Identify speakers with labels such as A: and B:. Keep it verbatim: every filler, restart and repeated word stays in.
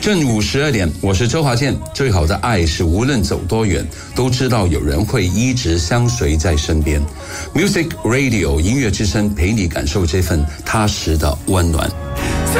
A: 正午十二点，我是周华健。最好的爱是无论走多远，都知道有人会一直相随在身边。Music Radio 音乐之声陪你感受这份踏实的温暖。